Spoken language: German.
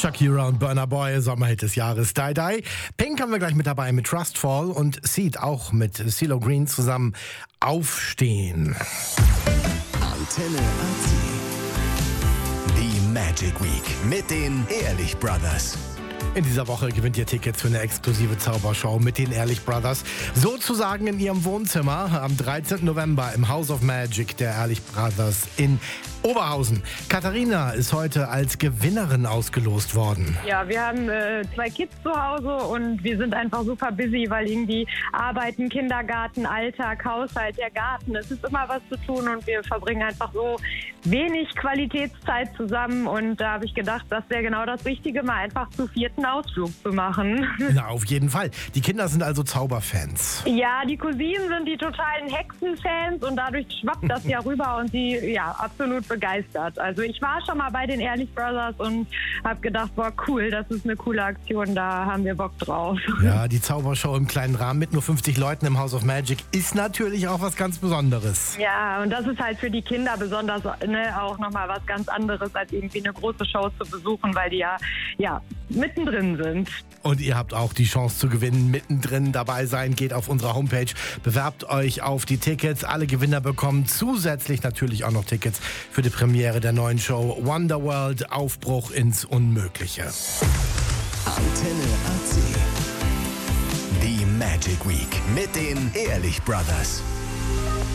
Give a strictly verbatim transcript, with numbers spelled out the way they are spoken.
Shakira und Burna Boy, Sommerhit des Jahres, Die Die. Pink haben wir gleich mit dabei mit Trustfall und Seed auch mit CeeLo Green zusammen. Aufstehen. Antenne A C. Die Magic Week mit den Ehrlich Brothers. In dieser Woche gewinnt ihr Tickets für eine exklusive Zaubershow mit den Ehrlich Brothers. Sozusagen in ihrem Wohnzimmer am dreizehnten November im House of Magic der Ehrlich Brothers in Oberhausen. Katharina ist heute als Gewinnerin ausgelost worden. Ja, wir haben äh, zwei Kids zu Hause und wir sind einfach super busy, weil irgendwie Arbeiten, Kindergarten, Alltag, Haushalt, der Garten, es ist immer was zu tun und wir verbringen einfach so wenig Qualitätszeit zusammen und da habe ich gedacht, das wäre genau das Richtige, mal einfach zu vierten Ausflug zu machen. Na, auf jeden Fall. Die Kinder sind also Zauberfans. Ja, die Cousinen sind die totalen Hexenfans und dadurch schwappt das ja rüber und sie, ja, absolut begeistert. Also ich war schon mal bei den Ehrlich Brothers und habe gedacht, boah, cool, das ist eine coole Aktion, da haben wir Bock drauf. Ja, die Zaubershow im kleinen Rahmen mit nur fünfzig Leuten im House of Magic ist natürlich auch was ganz Besonderes. Ja, und das ist halt für die Kinder besonders, ne, auch nochmal was ganz anderes, als irgendwie eine große Show zu besuchen, weil die ja, ja mittendrin sind. Und ihr habt auch die Chance zu gewinnen, mittendrin dabei sein. Geht auf unsere Homepage, bewerbt euch auf die Tickets. Alle Gewinner bekommen zusätzlich natürlich auch noch Tickets für die Premiere der neuen Show Wonderworld, Aufbruch ins Unmögliche. Antenne A C. Die Magic Week mit den Ehrlich Brothers.